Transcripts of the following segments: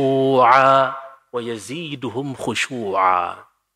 wa yaziduhum khusyu'a.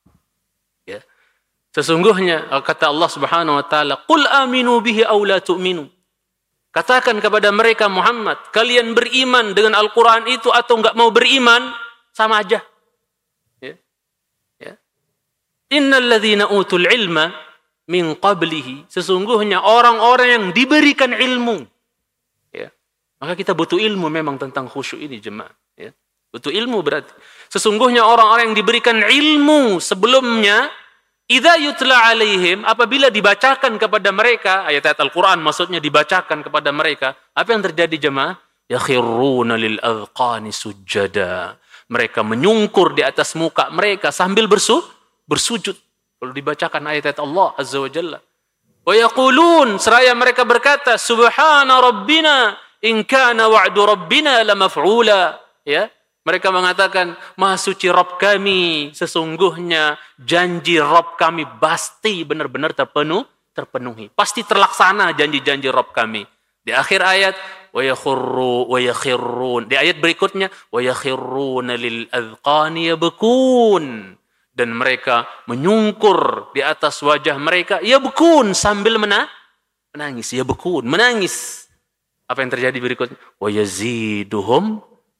Ya. Sesungguhnya kata Allah Subhanahu wa taala, "Qul aminu bihi aw la tu'minu." Katakan kepada mereka Muhammad, kalian beriman dengan Al-Qur'an itu atau enggak mau beriman, sama aja. Ya. Ya. Innal ladzina utul ilma min qablihi, sesungguhnya orang-orang yang diberikan ilmu. Ya. Maka kita butuh ilmu memang tentang khusyuk ini jemaah. Ya. Butuh ilmu berarti. Sesungguhnya orang-orang yang diberikan ilmu sebelumnya, idza yutla alaihim, apabila dibacakan kepada mereka, ayat-ayat Al-Quran maksudnya dibacakan kepada mereka, apa yang terjadi jemaah? Yakhirruna lil adhqani sujjada. Mereka menyungkur di atas muka mereka sambil bersujud. Kalau dibacakan ayat-ayat Allah Azza wa Jalla. Wa yaqulun, seraya mereka berkata, subhana rabbina in kana wa'du rabbina lamaf'ula. Ya. Mereka mengatakan, Maha suci Rabb kami, sesungguhnya janji Rabb kami pasti benar-benar terpenuhi. Pasti terlaksana janji-janji Rabb kami. Di akhir ayat, wa yakhirrun. Di ayat berikutnya, wa yakhirruna lil adhqani yabkun. Dan mereka menyungkur di atas wajah mereka, yabkun, sambil menangis. Yabkun, menangis. Apa yang terjadi berikutnya? Wa yaziduhum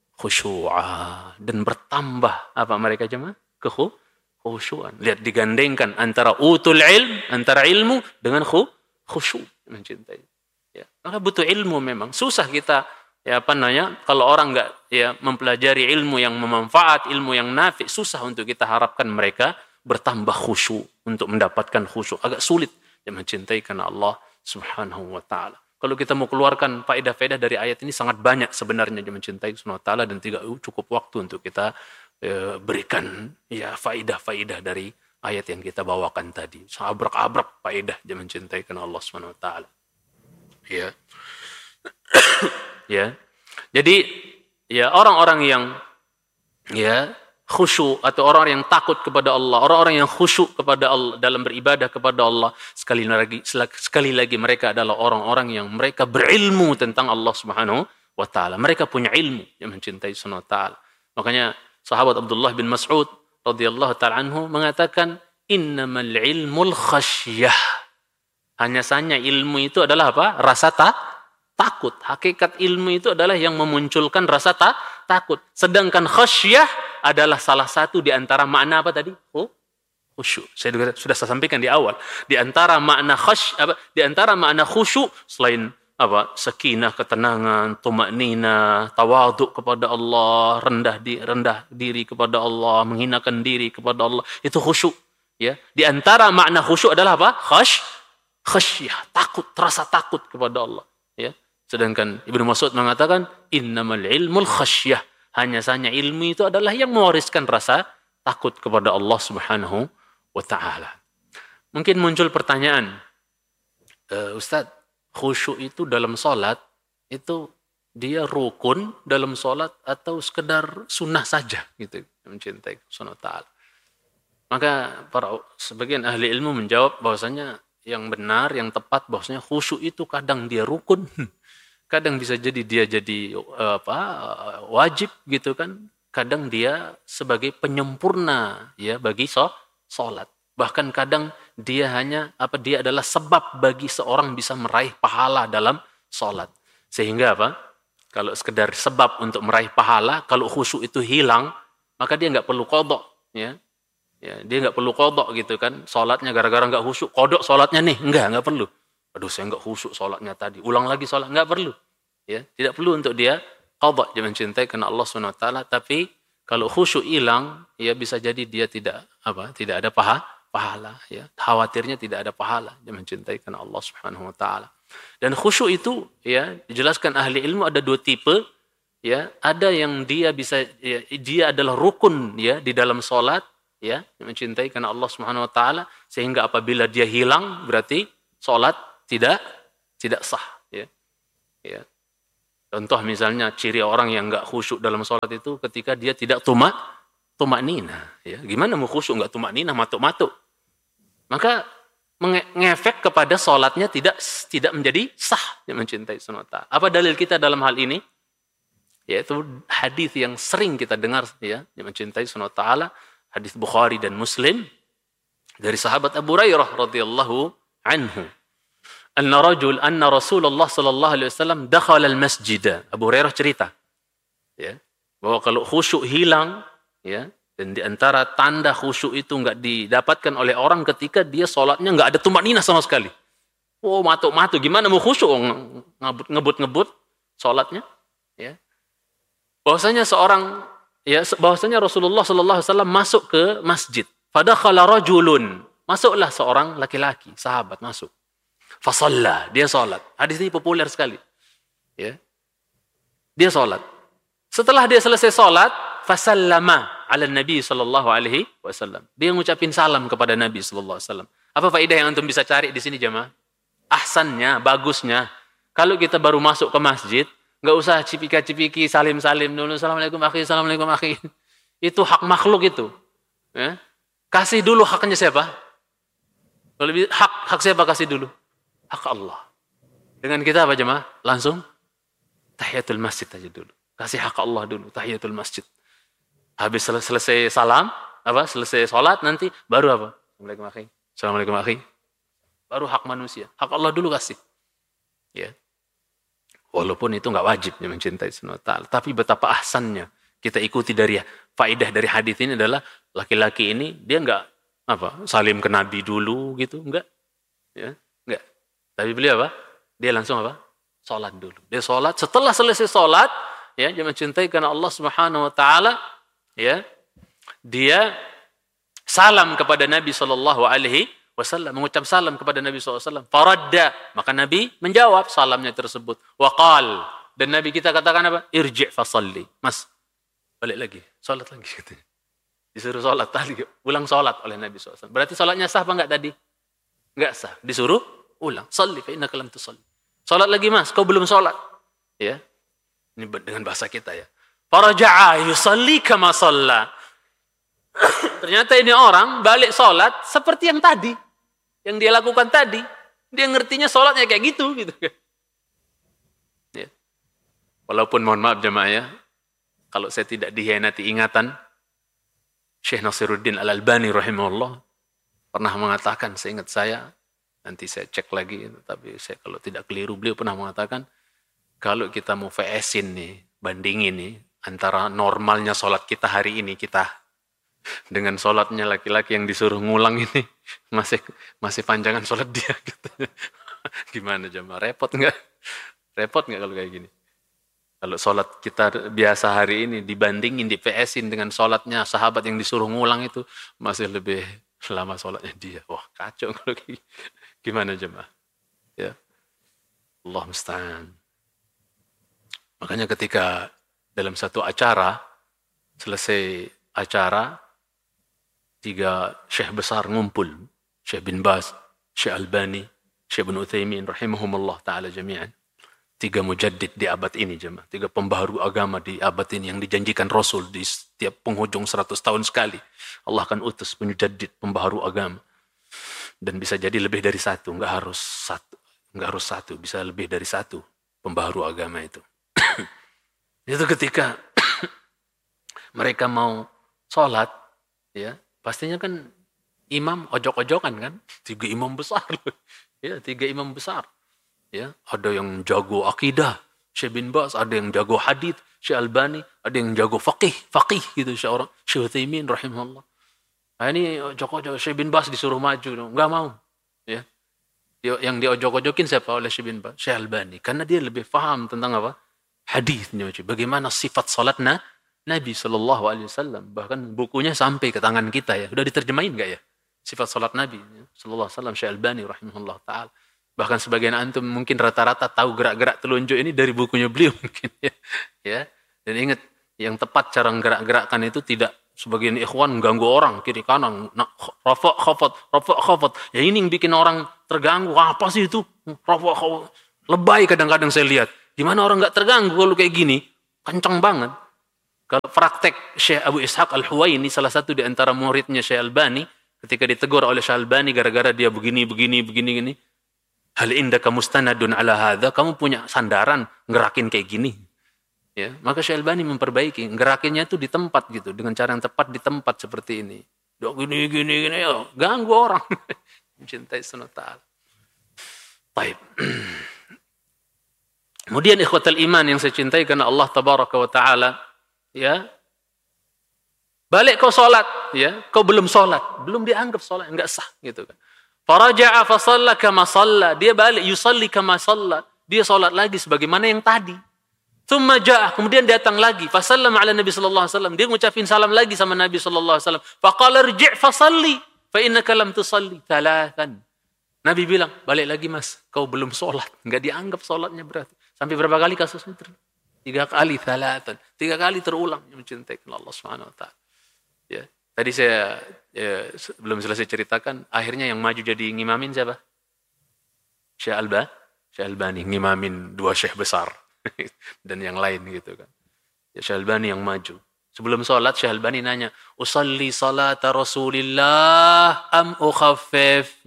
khusyu'a, dan bertambah apa mereka jemaah? Khusyu'an. Lihat, digandengkan antara utul ilm, antara ilmu dengan khusyuk, mencintai. Ya, maka butuh ilmu memang. Susah kita kalau orang enggak mempelajari ilmu yang bermanfaat, ilmu yang nafi, susah untuk kita harapkan mereka bertambah khusyuk untuk mendapatkan khusyuk. Agak sulit mencintai karena Allah Subhanahu wa taala. Kalau kita mau keluarkan faedah-faedah dari ayat ini sangat banyak sebenarnya, dia mencintai Subhanahu wa taala, dan tidak cukup waktu untuk kita berikan faedah-faedah dari ayat yang kita bawakan tadi. Abrak-abrak faedah dia mencintai karena Allah Subhanahu wa taala. Ya. Ya. Jadi orang-orang yang khusyuk, atau orang yang takut kepada Allah, orang-orang yang khusyuk kepada Allah dalam beribadah kepada Allah, sekali lagi mereka adalah orang-orang yang mereka berilmu tentang Allah Subhanahu wa taala. Mereka punya ilmu yang mencintai Subhanahu wa taala. Makanya sahabat Abdullah bin Mas'ud radhiyallahu taala anhu mengatakan, innamal ilmul khasyah. Hanya saja ilmu itu adalah apa? Rasa takut. Hakikat ilmu itu adalah yang memunculkan rasa takut. Sedangkan khasyah adalah salah satu di antara makna apa tadi? Khusyuk. Sudah saya sampaikan di awal. Di antara makna khusyuk selain sakinah, ketenangan, tumaknina, tawadhu kepada Allah, rendah diri kepada Allah, menghinakan diri kepada Allah, itu khusyuk. Ya. Di antara makna khusyuk adalah apa? Khasyah, takut, rasa takut kepada Allah. Ya. Sedangkan Ibnu Mas'ud mengatakan, innamal ilmul khasyah. Hanya saja ilmu itu adalah yang mewariskan rasa takut kepada Allah Subhanahu wa ta'ala. Mungkin muncul pertanyaan, Ustadz, khusyuk itu dalam sholat, itu dia rukun dalam sholat atau sekedar sunnah saja? Gitu, mencintai Subhanahu wa ta'ala. Maka sebagian ahli ilmu menjawab bahwasanya yang benar, yang tepat, bahwasanya khusyuk itu kadang dia rukun, kadang bisa jadi dia jadi wajib gitu kan. Kadang dia sebagai penyempurna bagi sholat. Bahkan kadang dia dia adalah sebab bagi seorang bisa meraih pahala dalam sholat. Sehingga kalau sekedar sebab untuk meraih pahala, kalau khusyuk itu hilang, maka dia nggak perlu qadha, ya. Dia nggak perlu qadha gitu kan. Sholatnya gara-gara nggak khusyuk, qadha sholatnya nih, nggak perlu. Aduh, saya nggak khusyuk sholatnya tadi, ulang lagi sholat, nggak perlu. Ya, tidak perlu untuk dia qadha, dia mencintai karena Allah Subhanahu wa taala. Tapi kalau khusyuk hilang, bisa jadi dia tidak ada pahala, ya. Khawatirnya tidak ada pahala, dia mencintai karena Allah Subhanahu wa taala. Dan khusyuk itu dijelaskan ahli ilmu ada dua tipe, ya. Ada yang dia adalah rukun di dalam salat, dia mencintai karena Allah Subhanahu wa taala, sehingga apabila dia hilang berarti salat tidak sah, ya. Ya. Contoh misalnya ciri orang yang enggak khusyuk dalam sholat itu ketika dia tidak tumaknina. Ya. Gimana mau khusyuk enggak tumaknina, matuk-matuk? Maka mengefek kepada sholatnya tidak menjadi sah, yang mencintai sunnah. Apa dalil kita dalam hal ini? Yaitu hadis yang sering kita dengar ya, yang mencintai sunnah ta'ala, hadis Bukhari dan Muslim dari sahabat Abu Hurairah radhiyallahu anhu. Anna Rasulullah sallallahu alaihi wasallam dakhala al-masjid. Abu Hurairah cerita ya, bahwa kalau khusyuk hilang ya, dan di antara tanda khusyuk itu enggak didapatkan oleh orang ketika dia sholatnya enggak ada tumanina sama sekali. Oh, matuk-matuk, gimana mau khusyuk? Ngebut-ngebut sholatnya ya. Bahwasanya Rasulullah sallallahu alaihi wasallam masuk ke masjid. Fadakhala rajulun. Masuklah seorang laki-laki, sahabat masuk. Fasalla, dia sholat. Hadis ini populer sekali. Ya. Dia sholat. Setelah dia selesai sholat, fasallama ala Nabi sallallahu alaihi wasallam. Dia ngucapin salam kepada Nabi sallallahu alaihi wasallam. Apa faedah yang antum bisa cari di sini jemaah? Ahsannya, bagusnya, kalau kita baru masuk ke masjid, nggak usah cipika-cipiki, salim-salim dulu, assalamualaikum akhi, assalamualaikum akhi. Itu hak makhluk itu. Ya. Kasih dulu haknya siapa? Lebih hak siapa kasih dulu? Hak Allah. Dengan kita apa jemaah? Langsung tahiyatul masjid aja dulu. Kasih hak Allah dulu, tahiyatul masjid. Habis selesai salam, selesai sholat nanti baru apa? Assalamualaikum akhi. Assalamualaikum akhi. Baru hak manusia. Hak Allah dulu kasih. Ya. Walaupun itu nggak wajib ya, mencintai sunnah ta'ala. Tapi betapa ahsannya kita ikuti dari faedah dari hadis ini adalah laki-laki ini dia nggak salim ke Nabi dulu gitu, enggak. Ya, enggak. Tapi beliau dia langsung sholat dulu. Dia sholat, setelah selesai sholat, ya, dia mencintai karena Allah Subhanahu wa taala, ya. Dia salam kepada Nabi sallallahu alaihi wasallam, mengucap salam kepada Nabi sallallahu alaihi wasallam. Faradda, maka Nabi menjawab salamnya tersebut. Waqal, dan Nabi kita katakan apa? Irji' fasalli. Mas, balik lagi, salat lagi gitu. Disuruh salat tadi, ulang salat oleh Nabi sallallahu alaihi wasallam. Berarti salatnya sah apa enggak tadi? Enggak sah. Disuruh ulang. Salli fa innaka lam tusalli. Salat lagi Mas, kau belum salat. Ya. Ini dengan bahasa kita ya. Faraja'a yusalli kama shalla. Ternyata ini orang balik salat seperti yang tadi. Yang dia lakukan tadi. Dia ngertinya salatnya kayak gitu ya. Walaupun mohon maaf jemaah ya, kalau saya tidak dihianati ingatan, Syekh Nasiruddin Al-Albani rahimahullah pernah mengatakan, seingat saya, nanti saya cek lagi, tapi saya kalau tidak keliru, beliau pernah mengatakan, kalau kita mau VS-in nih, bandingin nih, antara normalnya sholat kita hari ini, kita dengan sholatnya laki-laki yang disuruh ngulang ini, masih panjangan sholat dia. Gitu. Gimana jemaah? Repot nggak? Repot nggak kalau kayak gini? Kalau sholat kita biasa hari ini dibandingin, di PS-in dengan sholatnya sahabat yang disuruh ngulang itu, masih lebih lama sholatnya dia. Wah kacau kalau kayak gimana jemaah? Ya, Allah musta'an. Makanya ketika dalam satu acara, selesai acara, 3 syekh besar ngumpul. Syekh bin Baz, Syekh Albani, Syekh bin Utsaimin, rahimahumullah ta'ala jami'an. 3 mujaddid di abad ini jemaah, 3 pembaharu agama di abad ini yang dijanjikan Rasul di setiap penghujung 100 tahun sekali. Allah akan utus mujaddid, pembaharu agama. Dan bisa jadi lebih dari satu, enggak harus satu, bisa lebih dari satu pembaharu agama itu. Itu ketika mereka mau sholat, ya pastinya kan imam ojok-ojokan kan, 3 imam besar, ya 3 imam besar. Ya, ada yang jago akidah, Syekh bin Baz, ada yang jago hadith, Syekh Albani, ada yang jago faqih gitu, Syekh Utsaimin rahimahullah. Nah ini ojok-ojok, Syekh bin Baz disuruh maju, enggak mau. Ya. Yang diojok-ojokin siapa oleh Syekh bin Baz? Syekh Albani, karena dia lebih paham tentang apa? Hadithnya, bagaimana sifat salatnya Nabi sallallahu alaihi wasallam. Bahkan bukunya sampai ke tangan kita ya. Sudah diterjemahin enggak ya? Sifat salat Nabi sallallahu alaihi wasallam, Syekh Albani rahimahullah taala. Bahkan sebagian antum mungkin rata-rata tahu gerak-gerak telunjuk ini dari bukunya beliau mungkin ya. Dan ingat, yang tepat cara gerak-gerakkan itu tidak sebagian ikhwan ganggu orang kiri kanan, rafa' khafat. Ya ini yang bikin orang terganggu. Apa sih itu? Rafa' khafat. Lebay kadang-kadang saya lihat. Gimana orang enggak terganggu kalau kayak gini? Kencang banget. Kalau praktek Syekh Abu Ishaq Al-Huwaini, salah satu di antara muridnya Syekh Albani, ketika ditegur oleh Syekh Albani gara-gara dia begini. Hal indaka mustanadun ala hadza, kamu punya sandaran ngerakin kayak gini. Ya, maka Syekh Albani memperbaiki, gerakinnya itu di tempat gitu, dengan cara yang tepat di tempat seperti ini. Dok gini ya, ganggu orang. Mencintai sunnah ta'ala. Baik. Kemudian ikhwatal iman yang saya cintai karena Allah tabaraka wa ta'ala, ya. Balik kau sholat, ya. Kau belum sholat, belum dianggap sholat, enggak sah gitu kan. Faraja'a fa shalla kama shalla, dia balik yusalli kama shalla, dia sholat lagi sebagaimana yang tadi. Thumma ja'a, kemudian datang lagi, fa sallama ala Nabi sallallahu alaihi wasallam, dia ngucapin salam lagi sama Nabi sallallahu alaihi wasallam. Fa qala irji' fa shalli, fa innaka lam tusalli thalathan. Nabi bilang, balik lagi mas, kau belum sholat, enggak dianggap sholatnya berarti. Sampai berapa kali kasusnya? 3 kali, thalathan. 3 kali terulang yang mencintai Allah Subhanahu wa taala. Ya, tadi saya belum selesai ceritakan, akhirnya yang maju jadi ngimamin siapa? Syekh Albani ngimamin 2 syekh besar. Dan yang lain gitu kan. Ya, Syekh Albani yang maju. Sebelum sholat Syekh Albani nanya, usalli salata Rasulillah am ukhaffif?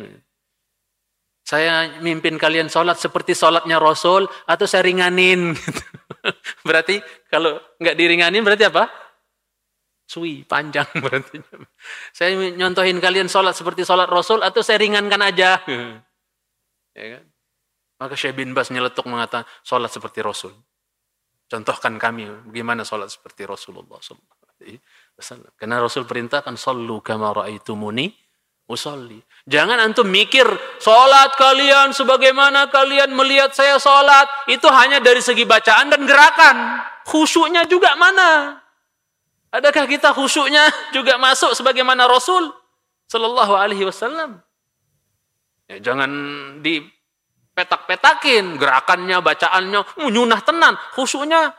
Saya mimpin kalian sholat seperti sholatnya Rasul atau saya ringanin? Berarti kalau nggak diringanin berarti apa? Suwi, panjang berarti. Saya nyontohin kalian sholat seperti sholat Rasul atau saya ringankan aja? Ya kan? Maka Syekh bin Baz nyeletuk mengatakan, sholat seperti Rasul. Contohkan kami, bagaimana sholat seperti Rasulullah SAW. Karena Rasul perintahkan, sallu kama ra'aitumuni usalli. Jangan antum mikir, sholat kalian sebagaimana kalian melihat saya sholat, itu hanya dari segi bacaan dan gerakan. Khusyuknya juga mana? Adakah kita khusyuknya juga masuk sebagaimana Rasul Sallallahu Alaihi Wasallam? Ya, jangan di petak-petakin gerakannya, bacaannya, nyunah tenan, khusyuknya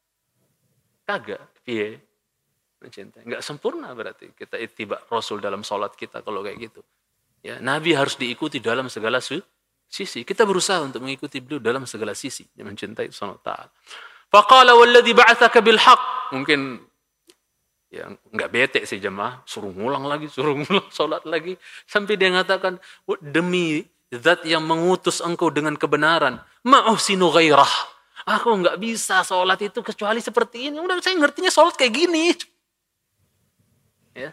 kagak, piye? Mencintai, enggak sempurna berarti kita ittiba Rasul dalam salat kita kalau kayak gitu. Ya, Nabi harus diikuti dalam segala sisi. Kita berusaha untuk mengikuti beliau dalam segala sisi, yang mencintai Subhanahu wa ta'ala. Faqala walladzi ba'atsaka bil haqq. Mungkin ya enggak bete sih jemaah, suruh ngulang salat lagi sampai dia mengatakan demi Zat yang mengutus engkau dengan kebenaran. Ma'uhsinu ghairah. Aku enggak bisa sholat itu kecuali seperti ini. Udah saya ngertinya sholat kayak gini. Ya.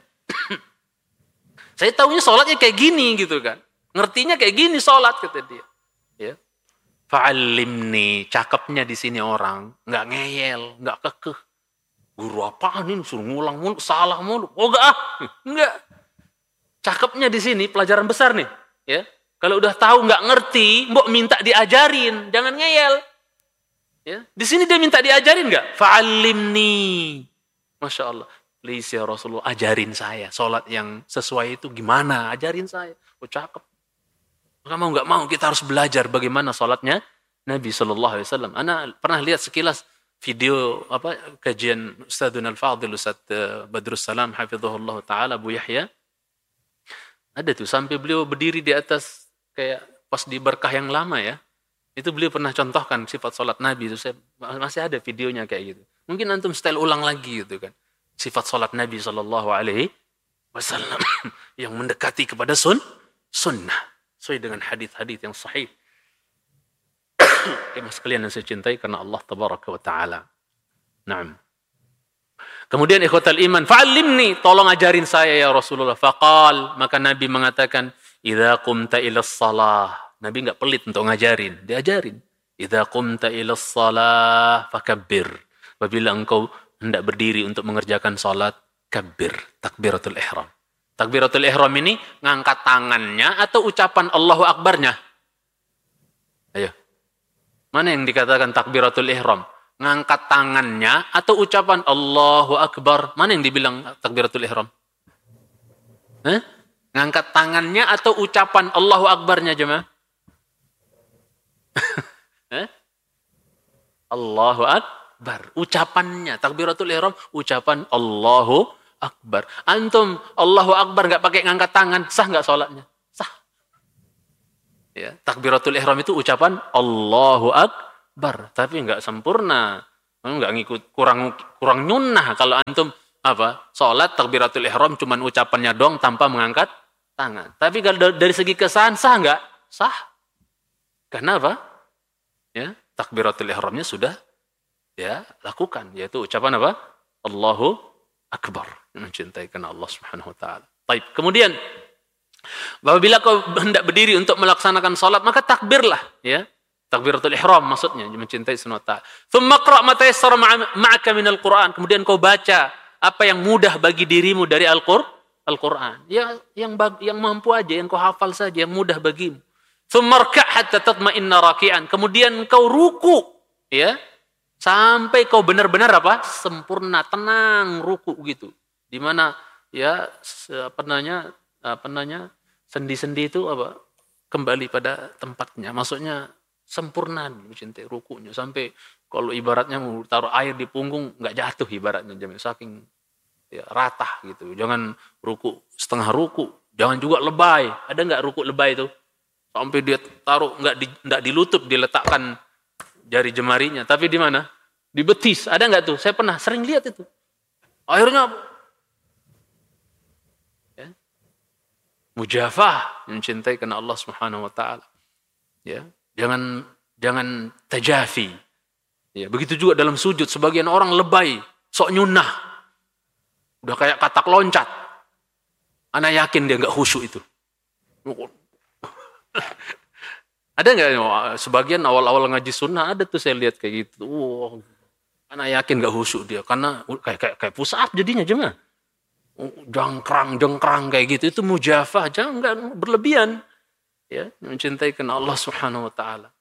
Saya tahunya sholatnya kayak gini gitu kan. Ngertinya kayak gini sholat kata dia. Ya. Fa'allimni. Cakepnya di sini orang. Enggak ngeyel. Enggak kekeh. Guru apaan ini? Suruh ngulang mulu. Salah mulu. Oh enggak. Cakepnya di sini pelajaran besar nih. Ya. Kalau udah tahu nggak ngerti, mbok minta diajarin, jangan ngeyel. Ya, di sini dia minta diajarin nggak? Fa'allimni, masya Allah. Please ya Rasulullah, ajarin saya. Sholat yang sesuai itu gimana? Ajarin saya. Oh cakep. Maka mau nggak mau kita harus belajar bagaimana sholatnya Nabi Shallallahu Alaihi Wasallam. Ana pernah lihat sekilas video kajian Ustadzun Al-Fadhil Ustadz Badrus Salam hafizahullah taala Abu Yahya. Ada tuh sampai beliau berdiri di atas kayak pas di berkah yang lama ya. Itu beliau pernah contohkan sifat sholat Nabi itu. Masih ada videonya kayak gitu. Mungkin antum style ulang lagi gitu kan. Sifat sholat Nabi Sallallahu Alaihi Wasallam yang mendekati kepada sunnah. Sesuai dengan hadis-hadis yang sahih. Mas kalian yang saya cintai karena Allah Tabaraka wa Ta'ala. Naam. Kemudian ikhwatal iman, fa'allimni, tolong ajarin saya ya Rasulullah. Faqal, maka Nabi mengatakan, idza qumta ila shalah. Nabi enggak pelit untuk ngajarin, diajarin. Idza qumta ila shalah fakabbir. Apabila engkau hendak berdiri untuk mengerjakan salat, kabbir, takbiratul ihram. Takbiratul ihram ini ngangkat tangannya atau ucapan Allahu Akbarnya? Ayo. Mana yang dikatakan takbiratul ihram? Ngangkat tangannya atau ucapan Allahu Akbar? Mana yang dibilang takbiratul ihram? Ngangkat tangannya atau ucapan Allahu Akbarnya jemaah? Allahu Akbar. Ucapannya. Takbiratul ihram, ucapan Allahu Akbar. Antum Allahu Akbar nggak pakai ngangkat tangan, sah nggak sholatnya? Sah. Ya, takbiratul ihram itu ucapan Allahu Akbar, tapi nggak sempurna. Nggak ngikut, kurang nyunnah kalau antum sholat takbiratul ihram cuman ucapannya doang tanpa mengangkat tangan. Tapi kalau dari segi kesahan sah nggak? Sah. Karena apa? Ya, takbiratul ihramnya sudah ya lakukan, yaitu ucapan apa? Allahu Akbar, mencintai karena Allah Subhanahu wa taala. Baik, kemudian apabila kau hendak berdiri untuk melaksanakan salat, maka takbirlah, ya. Takbiratul ihram maksudnya mencintai Subhanahu wa taala. Tsumma qra' ma tayassara ma'aka minal Qur'an. Kemudian kau baca apa yang mudah bagi dirimu dari Al-Qur'an. Ya, yang mampu aja, yang kau hafal saja, yang mudah bagimu. Tsumma rka' hatta tatma'inna raki'an. Kemudian kau ruku, ya. Sampai kau benar-benar apa? Sempurna, tenang ruku gitu. Di mana ya apa namanya? Sendi-sendi itu apa? Kembali pada tempatnya. Maksudnya sempurna mencintai rukunya sampai kalau ibaratnya mau taruh air di punggung nggak jatuh ibaratnya saking ya, rata gitu. Jangan ruku setengah ruku, jangan juga lebay. Ada nggak ruku lebay itu? Sampai dia taruh nggak di lutut, diletakkan jari jemarinya, tapi di mana? Di betis. Ada nggak tuh? Saya pernah sering lihat itu. Akhirnya ya, mujafah mencintai karena Allah Subhanahu wa taala. Ya. Jangan tajafi. Ya, begitu juga dalam sujud, sebagian orang lebay, sok nyunah. Udah kayak katak loncat. Ana yakin dia nggak khusyuk itu. Ada nggak sebagian awal-awal ngaji sunnah ada tuh saya lihat kayak gitu. Ana yakin nggak khusyuk dia karena kayak push up jadinya cuma jangkrang kayak gitu. Itu mujafah, jangan berlebihan. Ya, mencintai karena Allah Subhanahu wa taala.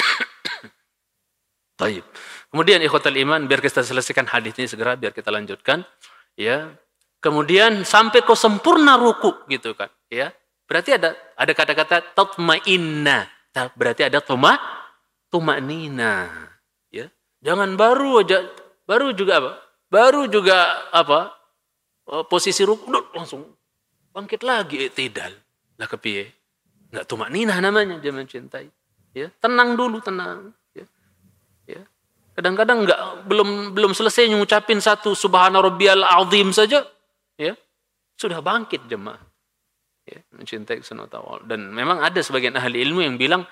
Baik. Kemudian ikhwatal iman, biar kita selesaikan hadis ini segera biar kita lanjutkan, ya. Kemudian sampai kau sempurna ruku gitu kan, ya. Berarti ada kata-kata tatma'inna. Berarti ada tuma'nina, ya. Jangan baru juga apa? Baru juga apa? Posisi ruku langsung bangkit lagi tidak. Lah kepiye? Nggak tumakninah namanya dia mencintai. Ya, tenang dulu, tenang. Ya. Kadang-kadang belum selesai ngucapin satu subhana rabbiyal azim saja, ya sudah bangkit jemaah. Ya, mencintai Subhanahu. Dan memang ada sebagian ahli ilmu yang bilang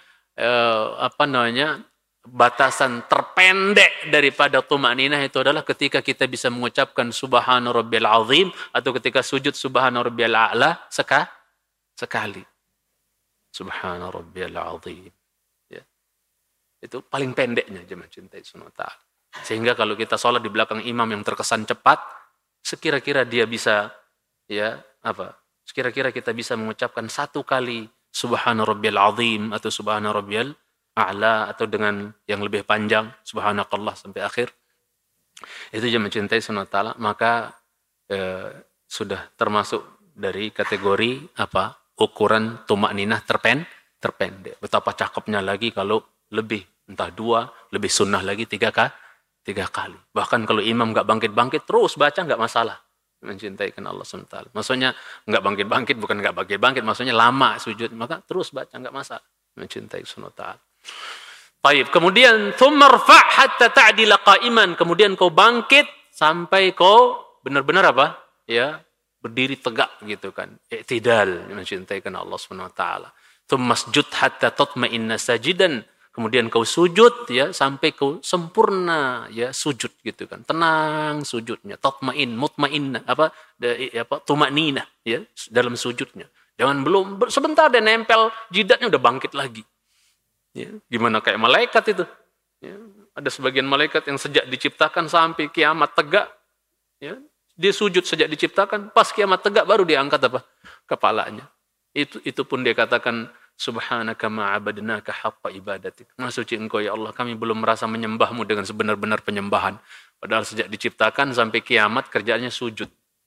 batasan terpendek daripada tumakninah itu adalah ketika kita bisa mengucapkan subhana rabbiyal azim atau ketika sujud subhana rabbiyal a'la sekali. Subhana rabbiyal azim. Ya. Itu paling pendeknya jemaah cintai Subhanahu wa taala. Sehingga kalau kita sholat di belakang imam yang terkesan cepat, sekira-kira dia bisa ya apa? Sekira-kira kita bisa mengucapkan satu kali subhana rabbiyal azim atau subhana rabbiyal a'la atau dengan yang lebih panjang subhanakallah sampai akhir. Itu jemaah cintai Subhanahu wa taala, maka sudah termasuk dari kategori apa? Ukuran tumakninah terpendek. Betapa cakepnya lagi kalau lebih, entah 2, lebih sunnah lagi 3 kali. Bahkan kalau imam nggak bangkit-bangkit, terus baca nggak masalah. Mencintai karena Allah SWT. Maksudnya nggak bangkit-bangkit, bukan nggak bangkit-bangkit, maksudnya lama sujud, maka terus baca nggak masalah. Mencintai SWT. Baik, kemudian tsummarfa' hatta ta'dila qa'iman. Kemudian kau bangkit sampai kau benar-benar apa? Ya, berdiri tegak gitu kan. I'tidal, mencintai karena Allah Subhanahu wa taala. Tsummasjud hatta tatma'inna sajidan. Kemudian kau sujud ya sampai kau sempurna ya sujud gitu kan. Tenang sujudnya, mutmain tumakninah ya dalam sujudnya. Jangan belum sebentar dia nempel jidatnya udah bangkit lagi. Ya, gimana kayak malaikat itu. Ya, ada sebagian malaikat yang sejak diciptakan sampai kiamat tegak ya. Dia sujud sejak diciptakan, pas kiamat tegak baru dia angkat apa? Kepalanya. Itu pun dia katakan subhanaka ma'abadnaka haqqa ibadatik. Maha suci engkau ya Allah, kami belum merasa menyembahmu dengan sebenar-benar penyembahan. Padahal sejak diciptakan sampai kiamat kerjaannya sujud.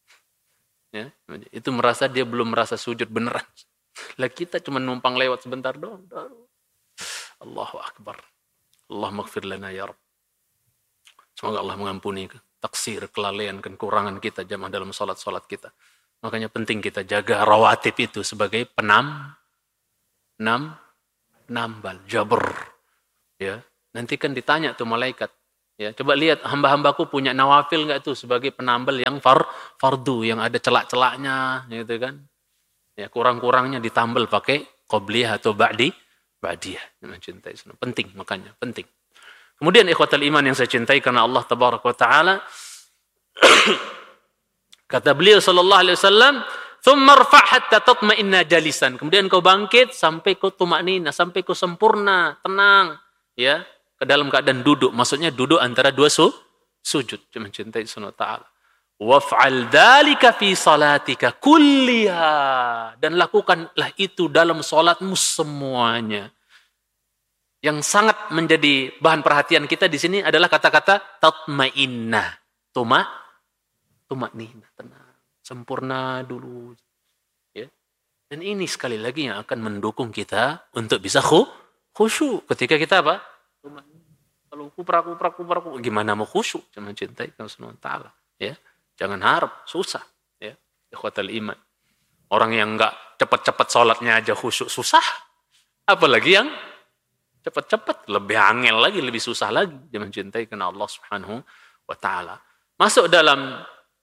Ya, itu merasa dia belum merasa sujud beneran. Lah kita cuma numpang lewat sebentar doang. Allahu Akbar. Allah maghfir lana ya Rabb. Semoga Allah mengampuni taksir, kelalaian, kekurangan kita jamaah dalam salat-salat kita. Makanya penting kita jaga rawatib itu sebagai penambal, jabr. Ya, nanti kan ditanya tuh malaikat. Ya, coba lihat hamba-hambaku punya nawafil enggak tuh sebagai penambal yang fardu, yang ada celak-celaknya gitu kan. Ya, kurang-kurangnya ditambal pakai qobliyah atau ba'diyah. Mencintai sunnah. Penting makanya, penting. Kemudian ikhwatal iman yang saya cintai karena Allah tabaraka wa taala, kata beliau sallallahu alaihi wasallam, "Tsumma irfa' hatta tatma'inna jalisan." Kemudian kau bangkit sampai kau tumaknina, sampai kau sempurna, tenang, ya, ke dalam keadaan duduk. Maksudnya duduk antara dua sujud. Mencintai Subhanahu wa taala. Waf'al dzalika fi salatika kulliha, dan lakukanlah itu dalam salatmu semuanya. Yang sangat menjadi bahan perhatian kita di sini adalah kata-kata tatmainnah. Tumaknina, tenang, sempurna dulu. Ya. Dan ini sekali lagi yang akan mendukung kita untuk bisa khusyuk ketika kita apa? Kalau kuprak, gimana mau khusyuk? Jangan cintai Allah Subhanahu wa taala, ya. Jangan harap, susah, ya. Ikhwatal iman. Orang yang enggak cepat-cepat salatnya aja khusyuk susah, apalagi yang cepat-cepat, lebih angel lagi, lebih susah lagi dia mencintai karena Allah Subhanahu wa taala. Masuk dalam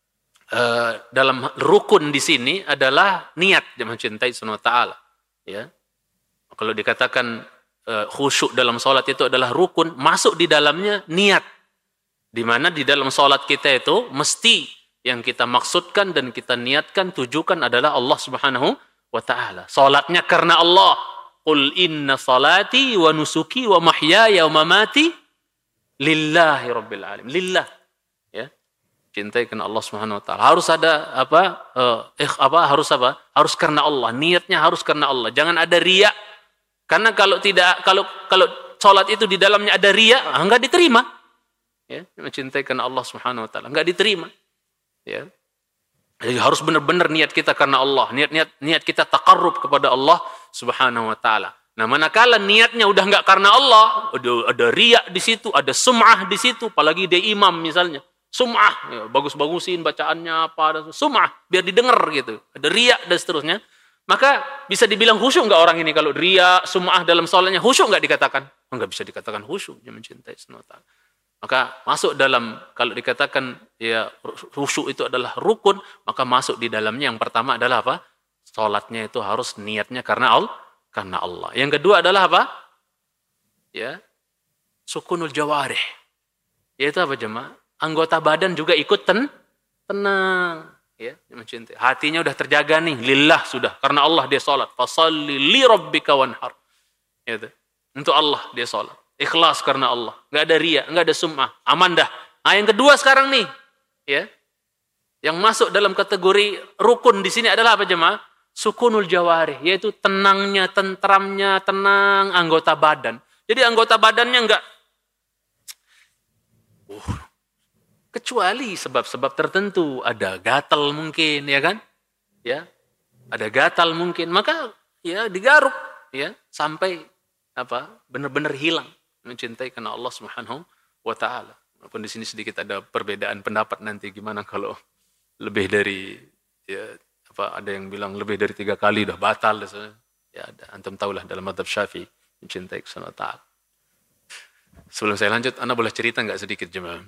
rukun di sini adalah niat dia mencintai Subhanahu wa taala, ya. Kalau dikatakan khusyuk dalam salat itu adalah rukun, masuk di dalamnya niat. Di mana di dalam salat kita itu mesti yang kita maksudkan dan kita niatkan, tujukan adalah Allah Subhanahu wa taala. Salatnya karena Allah. Qul inna salati wa nusuki wa mahyaya wa mamati lillahi rabbil alamin. Lillah, ya. Cintai karena Allah Subhanahu wa taala. Harus ada harus karena Allah. Niatnya harus karena Allah. Jangan ada riya. Karena kalau salat itu di dalamnya ada riya, enggak diterima. Ya, mencintai karena Allah Subhanahu wa taala, enggak diterima. Ya. Jadi harus benar-benar niat kita karena Allah, niat kita taqarrub kepada Allah Subhanahu wa taala. Nah, manakala niatnya udah enggak karena Allah, ada riya di situ, ada sum'ah di situ, apalagi dia imam misalnya. Sum'ah, ya, bagus-bagusin bacaannya apa, sum'ah biar didengar gitu. Ada riya dan seterusnya. Maka bisa dibilang khusyuk enggak orang ini kalau riya, sum'ah dalam salatnya, khusyuk enggak dikatakan? Enggak bisa dikatakan khusyuk, dia mencintai Subhanahu wa taala. Maka masuk dalam, kalau dikatakan ya khusyuk itu adalah rukun, maka masuk di dalamnya yang pertama adalah apa? Salatnya itu harus niatnya karena Allah. Yang kedua adalah apa? Ya, sukunul jawarih. Yaitu apa jemaah? Anggota badan juga ikut tenang, ya, mencintai. Hatinya udah terjaga nih, lillah sudah, karena Allah dia salat. Fashalli li rabbika wanhar. Gitu. Untuk Allah dia salat. Ikhlas karena Allah. Enggak ada riya, enggak ada sum'ah. Aman dah. Nah, yang kedua sekarang nih, ya. Yang masuk dalam kategori rukun di sini adalah apa jemaah? Sukunul jawarih, yaitu tenangnya, tentramnya, tenang anggota badan. Jadi anggota badannya enggak kecuali sebab-sebab tertentu, ada gatal mungkin, ya kan? Ya. Ada gatal mungkin, maka ya digaruk, ya, sampai benar-benar hilang. Mencintai karena Allah Subhanahu wa taala. Walaupun di sini sedikit ada perbedaan pendapat nanti gimana kalau lebih dari ada yang bilang lebih dari 3 kali udah batal. Ya ada, antum tahulah dalam mazhab Syafi'i mencintai Subhanahu wa taala. Sebelum saya lanjut, ana boleh cerita enggak sedikit jemaah?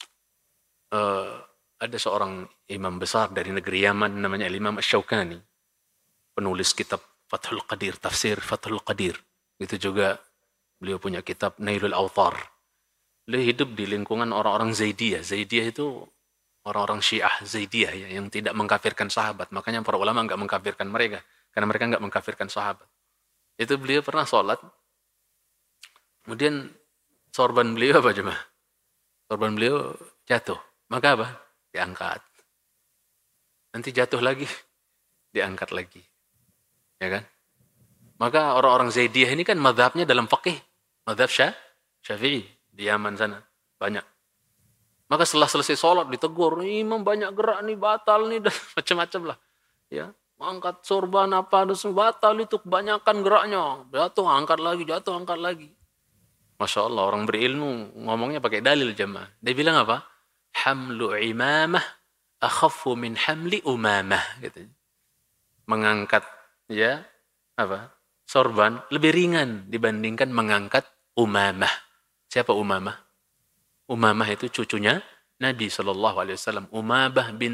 Ada seorang imam besar dari negeri Yaman namanya Imam Asy-Syaukani. Penulis kitab Fathul Qadir, tafsir Fathul Qadir. Itu juga beliau punya kitab Nailul Awtar. Beliau hidup di lingkungan orang-orang Zaidiyah. Zaidiyah itu orang-orang Syiah Zaidiyah, ya, yang tidak mengkafirkan sahabat. Makanya para ulama enggak mengkafirkan mereka. Karena mereka enggak mengkafirkan sahabat. Itu beliau pernah sholat. Kemudian sorban beliau apa jemaah? Sorban beliau jatuh. Maka apa? Diangkat. Nanti jatuh lagi. Diangkat lagi. Ya kan? Maka orang-orang Zaidiyah ini kan mazhabnya dalam fikih. Mazhab Syafi'i di Yaman sana. Banyak. Maka setelah selesai sholat ditegur. Imam banyak gerak nih, batal nih. Dan macam-macam lah. Ya, angkat sorban apa. Batal itu kebanyakan geraknya. Jatuh, angkat lagi. Masya Allah, orang berilmu ngomongnya pakai dalil jemaah. Dia bilang apa? Hamlu imamah akhaffu min hamli umamah. Gitu. Mengangkat, ya, sorban lebih ringan dibandingkan mengangkat Umamah. Siapa Umamah? Umamah itu cucunya Nabi SAW. Umamah bin